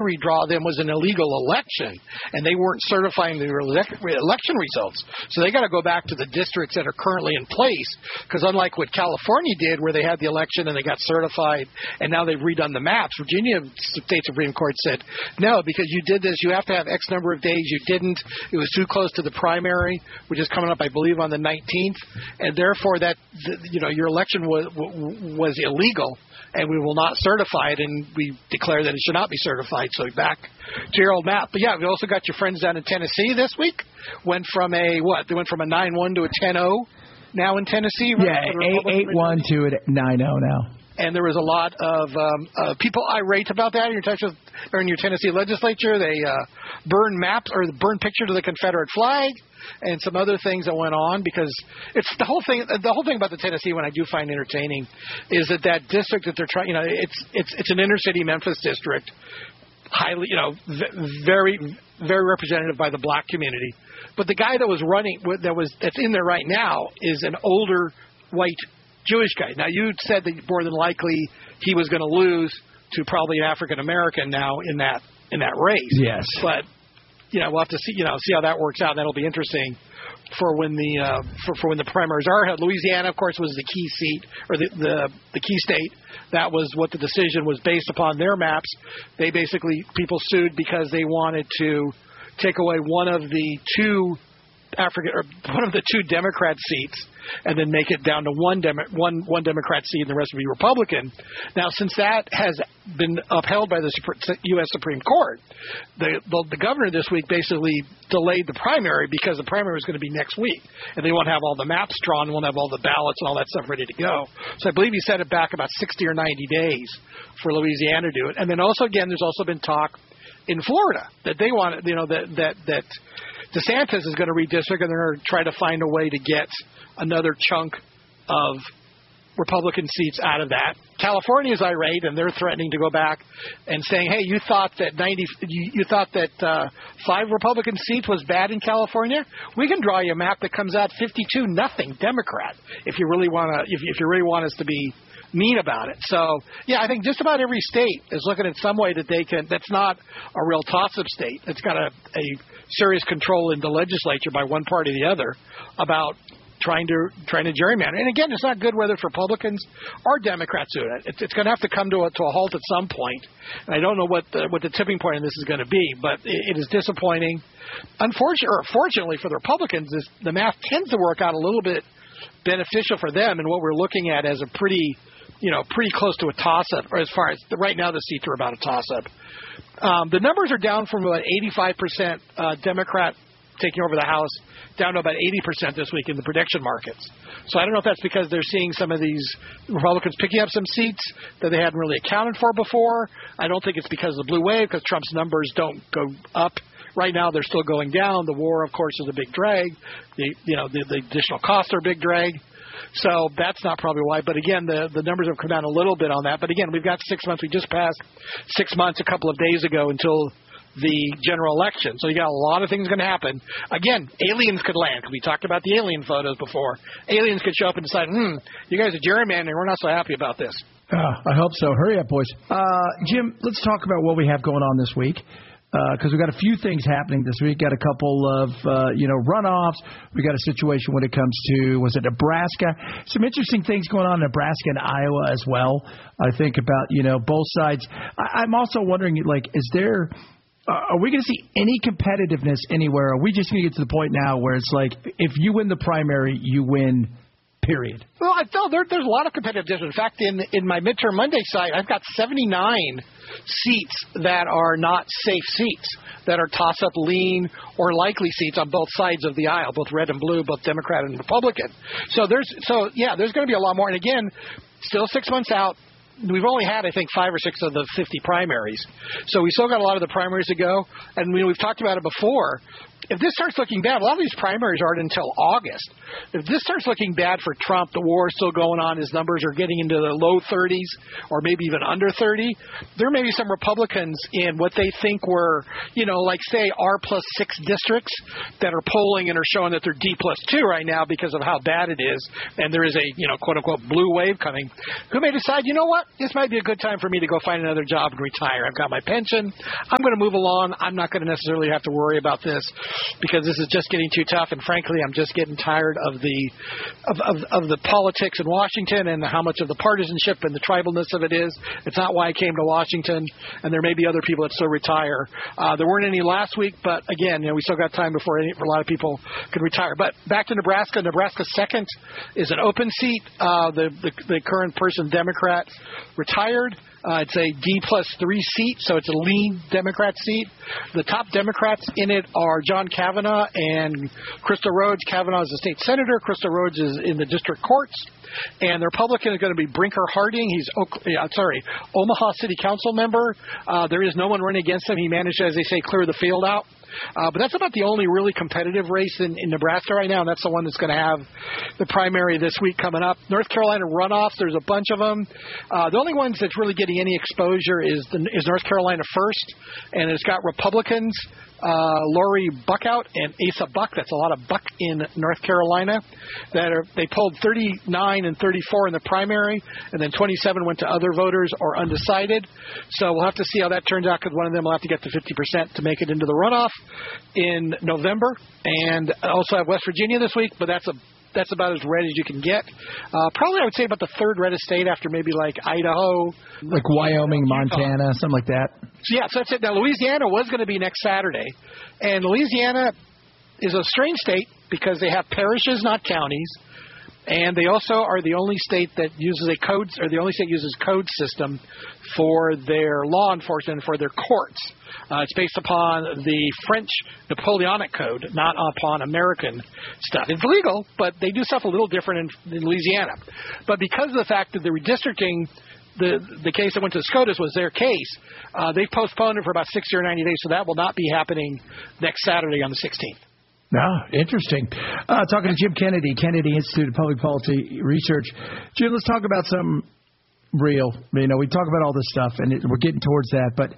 redraw then was an illegal election, and they weren't certifying the election results. So they got to go back to the districts that are currently in place, because unlike what California did, where they had the election and they got certified, and now they've redone the maps, Virginia State Supreme Court said, no, because you did this, you have to have X number of days. You didn't. It was too close to the primary, which is coming up, I believe, on the 19th, and therefore that your election was illegal, and we will not certify it, and we declare that it should not be certified. So back to your old map. But yeah, we also got your friends down in Tennessee this week. Went from a 9-1 to a 10-0 now in Tennessee. Right? Yeah, 8-1 to a 9-0 now. And there was a lot of people irate about that in your Tennessee legislature. They burned maps or burned pictures of the Confederate flag and some other things that went on, because it's the whole thing. The whole thing about the Tennessee one I do find entertaining is that district that they're trying. It's an inner city Memphis district, highly very very representative by the black community. But the guy that was running that's in there right now is an older white Jewish guy. Now, you said that more than likely he was going to lose to probably an African American now in that race. Yes. But we'll have to see how that works out. That'll be interesting for when the for when the primaries are held. Louisiana, of course, was the key seat, or the key state. That was what the decision was based upon their maps. They basically, people sued because they wanted to take away one of the two Democrat seats, and then make it down to one Democrat seat and the rest would be Republican. Now, since that has been upheld by the U.S. Supreme Court, the governor this week basically delayed the primary, because the primary was going to be next week, and they won't have all the maps drawn, won't have all the ballots and all that stuff ready to go. So I believe he set it back about 60 or 90 days for Louisiana to do it. And then also, again, there's also been talk in Florida that they want, that DeSantis is going to redistrict, and they're going to try to find a way to get another chunk of Republican seats out of that. California is irate, and they're threatening to go back and saying, "Hey, you thought that 5 Republican seats was bad in California? We can draw you a map that comes out 52-0 Democrat if you really want to. If you really want us to be mean about it." So, yeah, I think just about every state is looking at some way that they can. That's not a real toss-up state. It's got a serious control in the legislature by one party or the other about trying to gerrymander. And again, it's not good whether it's Republicans or Democrats do it. It's going to have to come to a halt at some point. And I don't know what the tipping point in this is going to be, but it is disappointing. Fortunately for the Republicans, the math tends to work out a little bit beneficial for them, and what we're looking at as a pretty close to a toss-up, or as far as right now the seats are about a toss-up. The numbers are down from about 85% Democrat taking over the House down to about 80% this week in the prediction markets. So I don't know if that's because they're seeing some of these Republicans picking up some seats that they hadn't really accounted for before. I don't think it's because of the blue wave, because Trump's numbers don't go up. Right now they're still going down. The war, of course, is a big drag. The additional costs are a big drag. So that's not probably why. But again, the numbers have come down a little bit on that. But again, we've got 6 months. We just passed 6 months a couple of days ago until the general election. So you got a lot of things going to happen. Again, aliens could land, because we talked about the alien photos before. Aliens could show up and decide, you guys are gerrymandering. We're not so happy about this. I hope so. Hurry up, boys. Jim, let's talk about what we have going on this week. Because we've got a few things happening this week. Got a couple of, runoffs. We got a situation when it comes to, Nebraska? Some interesting things going on in Nebraska and Iowa as well. I think about, both sides. I'm also wondering, is there, are we going to see any competitiveness anywhere? Are we just going to get to the point now where it's like, if you win the primary, you win, period? Well, I felt there's a lot of competitiveness. In fact, in my Midterm Monday site, I've got 79 seats that are not safe seats, that are toss-up, lean, or likely seats on both sides of the aisle, both red and blue, both Democrat and Republican. So there's going to be a lot more. And again, still 6 months out. We've only had, I think, 5 or 6 of the 50 primaries. So we still got a lot of the primaries to go. And we've talked about it before. if this starts looking bad, a lot of these primaries aren't until August. If this starts looking bad for Trump, the war is still going on, his numbers are getting into the low 30s or maybe even under 30, there may be some Republicans in what they think were, like say R+6 districts that are polling and are showing that they're D+2 right now because of how bad it is, and there is a, quote unquote blue wave coming, who may decide, you know what, this might be a good time for me to go find another job and retire. I've got my pension. I'm going to move along. I'm not going to necessarily have to worry about this because this is just getting too tough. And frankly, I'm just getting tired of the politics in Washington and how much of the partisanship and the tribalness of it is. It's not why I came to Washington. And there may be other people that still retire. There weren't any last week, but again, we still got time before a lot of people could retire. But back to Nebraska. Nebraska's second is an open seat. The current person, Democrat, retired. It's a D+3 seat, so it's a lean Democrat seat. The top Democrats in it are John Kavanaugh and Crystal Rhodes. Kavanaugh is a state senator. Crystal Rhodes is in the district courts. And the Republican is going to be Brinker Harding. He's Omaha City Council member. There is no one running against him. He managed, as they say, clear the field out. But that's about the only really competitive race in Nebraska right now, and that's the one that's going to have the primary this week coming up. North Carolina runoffs, there's a bunch of them. The only ones that's really getting any exposure is North Carolina first, and it's got Republicans, Lori Buckout and Asa Buck. That's a lot of Buck in North Carolina. They polled 39 and 34 in the primary, and then 27 went to other voters or undecided. So we'll have to see how that turns out because one of them will have to get to 50% to make it into the runoff in November. And also have West Virginia this week, but that's about as red as you can get. Probably I would say about the third reddest state after maybe like Idaho. Like Wyoming, Montana, something like that. So that's it. Now, Louisiana was going to be next Saturday. And Louisiana is a strange state because they have parishes, not counties. And they also are the only state that uses the only state uses code system for their law enforcement, for their courts. It's based upon the French Napoleonic Code, not upon American stuff. It's legal, but they do stuff a little different in Louisiana. But because of the fact that the redistricting, the case that went to SCOTUS was their case, they've postponed it for about 60 or 90 days, so that will not be happening next Saturday on the 16th. Interesting. Talking to Jim Kennedy, Kennedy Institute of Public Policy Research. Jim, let's talk about something real. We talk about all this stuff, and we're getting towards that, but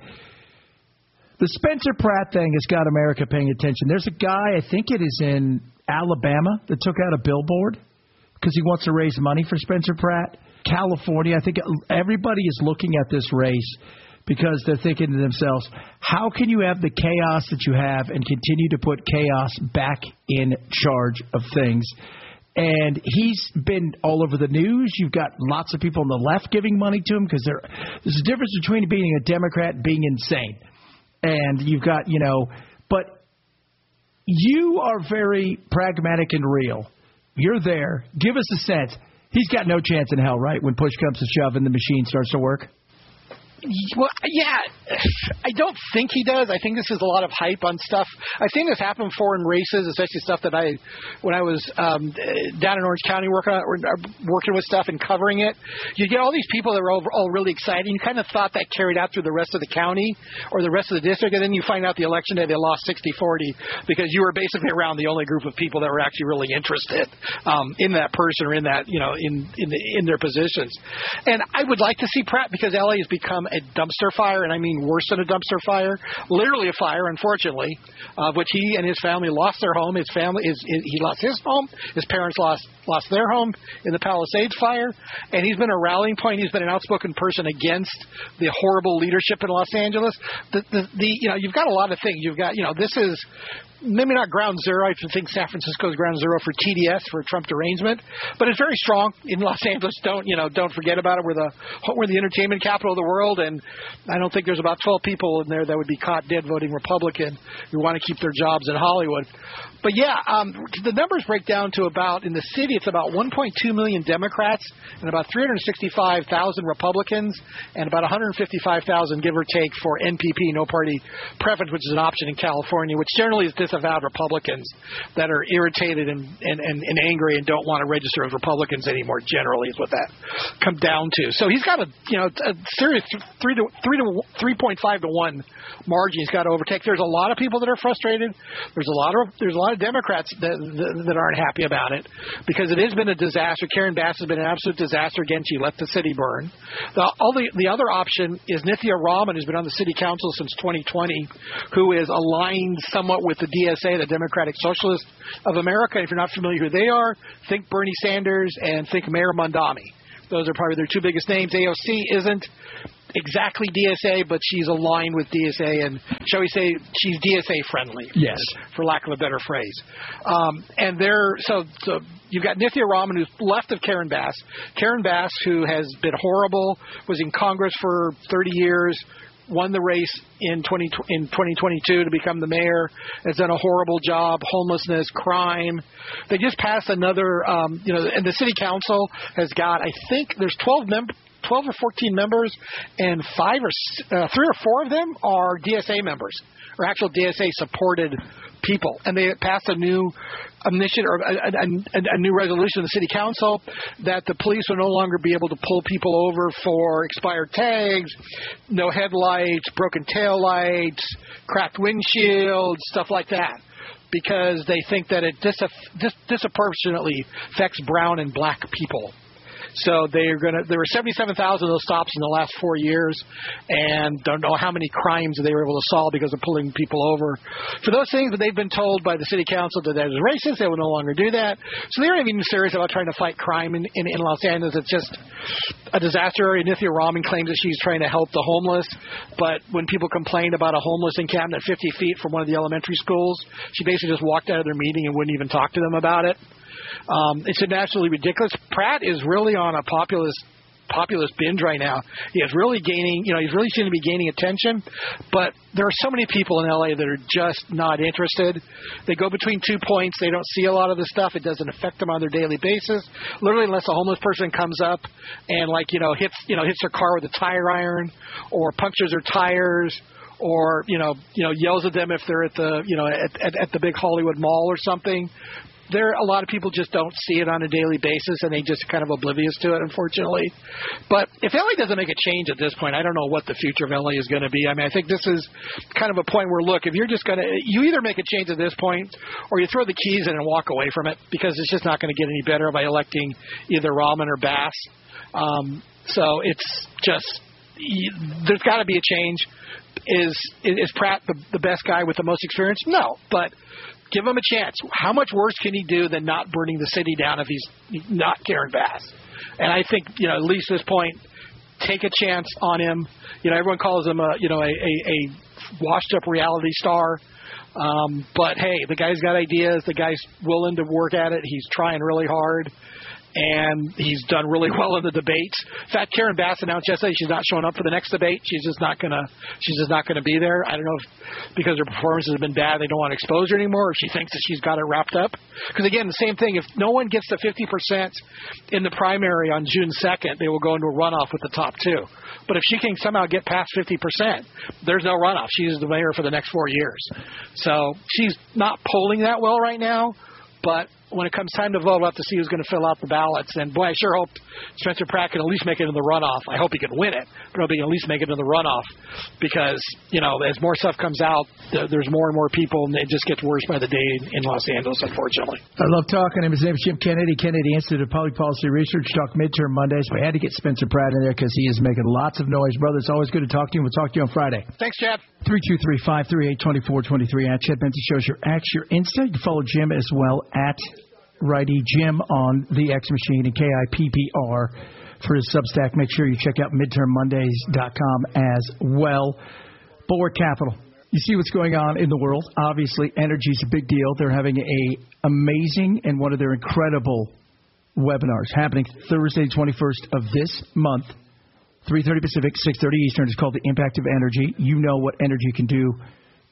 the Spencer Pratt thing has got America paying attention. There's a guy, I think it is in Alabama, that took out a billboard because he wants to raise money for Spencer Pratt. California, I think everybody is looking at this race because they're thinking to themselves, how can you have the chaos that you have and continue to put chaos back in charge of things? And he's been all over the news. You've got lots of people on the left giving money to him because there's a difference between being a Democrat and being insane. And you've got, but you are very pragmatic and real. You're there. Give us a sense. He's got no chance in hell, right, when push comes to shove and the machine starts to work? Well, yeah, I don't think he does. I think this is a lot of hype on stuff. I've seen this happen before in races, especially stuff that when I was down in Orange County working with stuff and covering it. You get all these people that are all really excited. You kind of thought that carried out through the rest of the county or the rest of the district, and then you find out the election day they lost 60-40 because you were basically around the only group of people that were actually really interested in that person or in that, in their positions. And I would like to see Pratt because LA has become a dumpster fire, and I mean worse than a dumpster fire, literally a fire, unfortunately, which he and his family lost their home. He lost his home. His parents lost their home in the Palisades fire, and he's been a rallying point. He's been an outspoken person against the horrible leadership in Los Angeles. You've got a lot of things. You've got, this is maybe not ground zero. I think San Francisco is ground zero for TDS, for Trump derangement, but it's very strong in Los Angeles. Don't forget about it. We're the entertainment capital of the world, and I don't think there's about 12 people in there that would be caught dead voting Republican who want to keep their jobs in Hollywood. But yeah, the numbers break down to about, in the city, it's about 1.2 million Democrats and about 365,000 Republicans and about 155,000, give or take, for NPP, no party preference, which is an option in California, which generally is this disavowed Republicans that are irritated and angry and don't want to register as Republicans anymore. Generally, is what that comes down to. So he's got a serious 3.5 to 1 margin he's got to overtake. There's a lot of people that are frustrated. There's a lot of Democrats that aren't happy about it because it has been a disaster. Karen Bass has been an absolute disaster again. She let the city burn. The other option is Nithya Raman, who's been on the city council since 2020, who is aligned somewhat with the DSA, the Democratic Socialists of America. If you're not familiar who they are, think Bernie Sanders and think Mayor Mondani. Those are probably their two biggest names. AOC isn't exactly DSA, but she's aligned with DSA, and shall we say she's DSA friendly. Yes, for lack of a better phrase. And so you've got Nithya Raman, who's left of Karen Bass. Karen Bass, who has been horrible, was in Congress for 30 years. Won the race in 2022 to become the mayor. Has done a horrible job. Homelessness, crime. They just passed another, and the city council has got, I think there's 12 or 14 members, and 3 or 4 of them are DSA members, or actual DSA supported people. And they passed a new initiative, or a new resolution in the city council that the police will no longer be able to pull people over for expired tags, no headlights, broken taillights, cracked windshields, stuff like that, because they think that it disproportionately affects brown and black people. So there were 77,000 of those stops in the last 4 years, and don't know how many crimes they were able to solve because of pulling people over for those things. But they've been told by the city council that that is racist. They will no longer do that. So they aren't even serious about trying to fight crime in Los Angeles. It's just a disaster. Nithya Raman claims that she's trying to help the homeless, but when people complained about a homeless encampment 50 feet from one of the elementary schools, she basically just walked out of their meeting and wouldn't even talk to them about it. It's absolutely ridiculous. Pratt is really on a populist binge right now. He is really gaining, he's really seeming to be gaining attention, but there are so many people in LA that are just not interested. They go between 2 points. They don't see a lot of the stuff. It doesn't affect them on their daily basis. Literally, unless a homeless person comes up and hits their car with a tire iron or punctures their tires, or yells at them if they're at the big Hollywood Mall or something. A lot of people just don't see it on a daily basis, and they just kind of oblivious to it, unfortunately. But if LA doesn't make a change at this point, I don't know what the future of LA is going to be. I mean, I think this is kind of a point where, look, if you're just going to – you either make a change at this point or you throw the keys in and walk away from it, because it's just not going to get any better by electing either Raman or Bass. So it's just – there's got to be a change. Is Pratt the best guy with the most experience? No, but – give him a chance. How much worse can he do than not burning the city down if he's not Karen Bass? And I think, at least at this point, take a chance on him. Everyone calls him a washed-up reality star. But, hey, the guy's got ideas. The guy's willing to work at it. He's trying really hard. And he's done really well in the debates. In fact, Karen Bass announced yesterday she's not showing up for the next debate. She's just not gonna be there. I don't know if because her performances have been bad, they don't want to expose her anymore, or if she thinks that she's got it wrapped up. Because again, the same thing. If no one gets to 50% in the primary on June 2nd, they will go into a runoff with the top 2. But if she can somehow get past 50%, there's no runoff. She's the mayor for the next 4 years. So she's not polling that well right now, but when it comes time to vote, we'll have to see who's going to fill out the ballots. And, boy, I sure hope Spencer Pratt can at least make it in the runoff. I hope he can win it, but I hope he can at least make it in the runoff because, as more stuff comes out, there's more and more people, and it just gets worse by the day in Los Angeles, unfortunately. I love talking to him. His name is Jim Kennedy, Kennedy Institute of Public Policy Research. Talk midterm Mondays. We had to get Spencer Pratt in there because he is making lots of noise. Brother, it's always good to talk to you. We'll talk to you on Friday. Thanks, Chad. 323-538-2423 at Chad Benson Shows your Insta. You can follow Jim as well at Righty Jim on the X Machine and KIPPR for his Substack. Make sure you check out midtermmondays.com as well. Bulwark Capital. You see what's going on in the world. Obviously, energy is a big deal. They're having a amazing and one of their incredible webinars happening Thursday, 21st of this month, 3:30 Pacific, 6:30 Eastern. It's called The Impact of Energy. You know what energy can do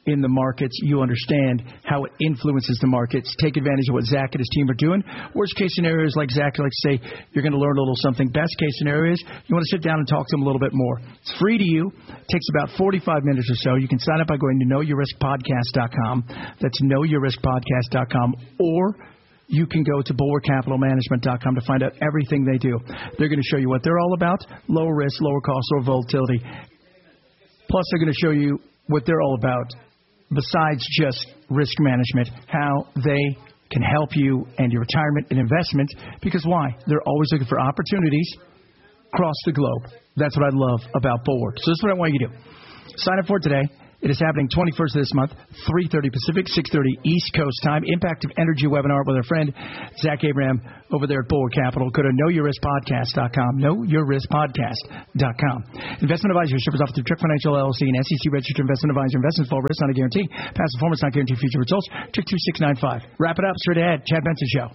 in the markets. You understand how it influences the markets. Take advantage of what Zach and his team are doing. Worst case scenario is, like Zach likes to say, you're going to learn a little something. Best case scenario is you want to sit down and talk to them a little bit more. It's free to you. It takes about 45 minutes or so. You can sign up by going to knowyourriskpodcast.com. That's knowyourriskpodcast.com. Or you can go to bulwarkcapitalmanagement.com to find out everything they do. They're going to show you what they're all about, lower risk, lower cost, lower volatility. Plus, they're going to show you what they're all about besides just risk management, how they can help you and your retirement and investment. Because why? They're always looking for opportunities across the globe. That's what I love about Bulwark. So this is what I want you to do. Sign up for it today. It is happening 21st of this month, 3:30 Pacific, 6:30 East Coast time. Impact of Energy webinar with our friend Zach Abraham over there at Bulwark Capital. Go to knowyourriskpodcast.com, knowyourriskpodcast.com. Investment advisory service offered through Trick Financial LLC, an SEC registered investment advisor. Investments fall risk, not a guarantee. Past performance not guarantee future results. Trick 2695. Wrap it up. Straight ahead. Chad Benson Show.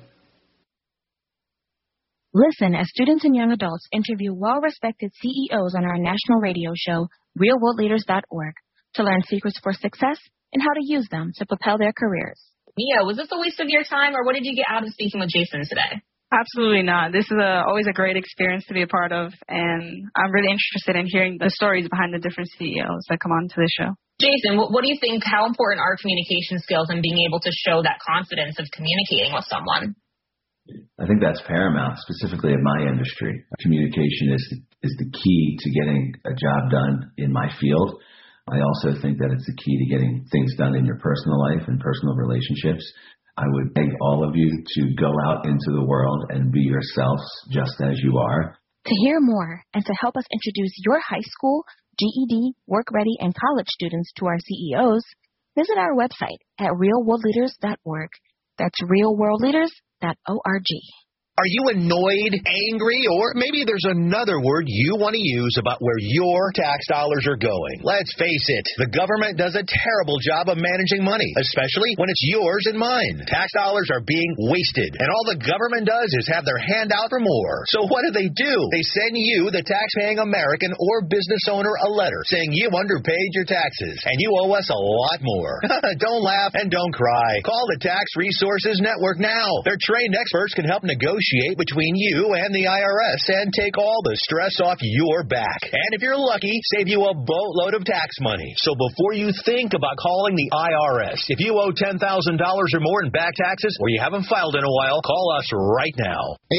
Listen as students and young adults interview well-respected CEOs on our national radio show, realworldleaders.org. to learn secrets for success and how to use them to propel their careers. Mia, was this a waste of your time, or what did you get out of speaking with Jason today? Absolutely not. This is always a great experience to be a part of, and I'm really interested in hearing the stories behind the different CEOs that come on to the show. Jason, what do you think, how important are communication skills and being able to show that confidence of communicating with someone? I think that's paramount, specifically in my industry. Communication is the key to getting a job done in my field. I also think that it's the key to getting things done in your personal life and personal relationships. I would beg all of you to go out into the world and be yourselves just as you are. To hear more and to help us introduce your high school, GED, work-ready, and college students to our CEOs, visit our website at realworldleaders.org. That's realworldleaders.org. Are you annoyed, angry, or maybe there's another word you want to use about where your tax dollars are going? Let's face it, the government does a terrible job of managing money, especially when it's yours and mine. Tax dollars are being wasted, and all the government does is have their hand out for more. So what do? They send you, the tax-paying American or business owner, a letter saying you underpaid your taxes, and you owe us a lot more. Don't laugh and don't cry. Call the Tax Resources Network now. Their trained experts can help negotiate between you and the IRS and take all the stress off your back. And if you're lucky, save you a boatload of tax money. So before you think about calling the IRS, if you owe $10,000 or more in back taxes or you haven't filed in a while, call us right now.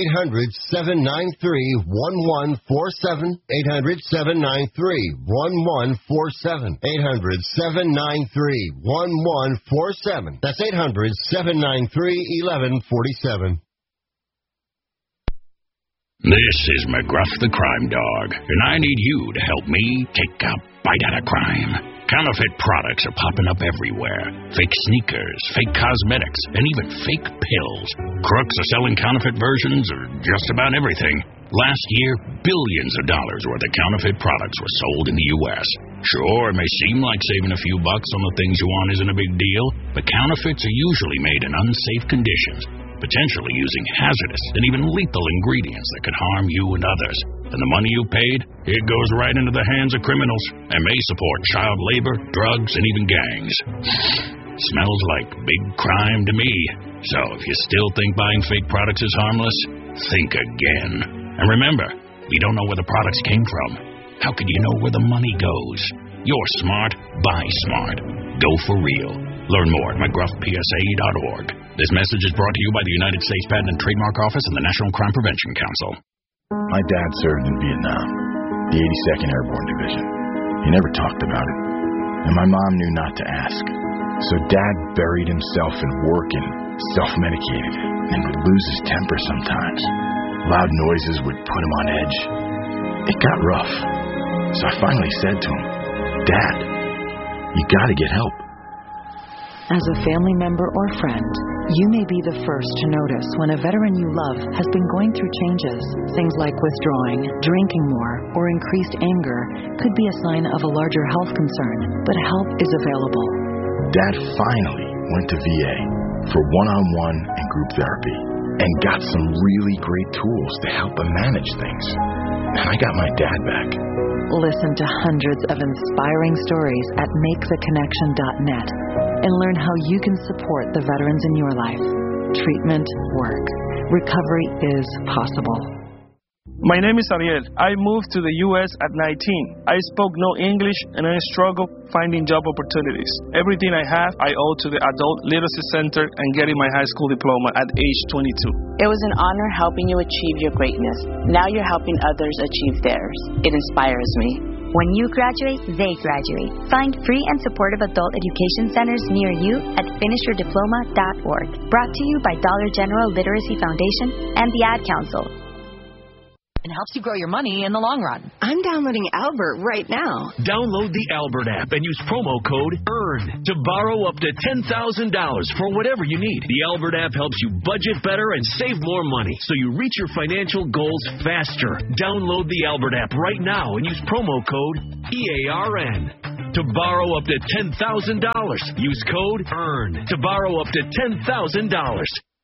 800-793-1147. 800-793-1147. 800-793-1147. That's 800-793-1147. This is McGruff the Crime Dog, and I need you to help me take a bite out of crime. Counterfeit products are popping up everywhere. Fake sneakers, fake cosmetics, and even fake pills. Crooks are selling counterfeit versions of just about everything. Last year, billions of dollars worth of counterfeit products were sold in the U.S. Sure, it may seem like saving a few bucks on the things you want isn't a big deal, but counterfeits are usually made in unsafe conditions, potentially using hazardous and even lethal ingredients that could harm you and others. And the money you paid, it goes right into the hands of criminals and may support child labor, drugs, and even gangs. Smells like big crime to me. So if you still think buying fake products is harmless, think again. And remember, we don't know where the products came from. How could you know where the money goes? You're smart, buy smart. Go for real. Learn more at McGruffPSA.org. This message is brought to you by the United States Patent and Trademark Office and the National Crime Prevention Council. My dad served in Vietnam, the 82nd Airborne Division. He never talked about it, and my mom knew not to ask. So Dad buried himself in work and self-medicated and would lose his temper sometimes. Loud noises would put him on edge. It got rough, so I finally said to him, Dad, you gotta get help. As a family member or friend, you may be the first to notice when a veteran you love has been going through changes. Things like withdrawing, drinking more, or increased anger could be a sign of a larger health concern, but help is available. Dad finally went to VA for one-on-one and group therapy and got some really great tools to help him manage things. And I got my dad back. Listen to hundreds of inspiring stories at maketheconnection.net and learn how you can support the veterans in your life. Treatment works. Recovery is possible. My name is Ariel. I moved to the U.S. at 19. I spoke no English and I struggled finding job opportunities. Everything I have, I owe to the Adult Literacy Center and getting my high school diploma at age 22. It was an honor helping you achieve your greatness. Now you're helping others achieve theirs. It inspires me. When you graduate, they graduate. Find free and supportive adult education centers near you at finishyourdiploma.org. Brought to you by Dollar General Literacy Foundation and the Ad Council. And helps you grow your money in the long run. I'm downloading Albert right now. Download the Albert app and use promo code EARN to borrow up to $10,000 for whatever you need. The Albert app helps you budget better and save more money so you reach your financial goals faster. Download the Albert app right now and use promo code EARN to borrow up to $10,000. Use code EARN to borrow up to $10,000.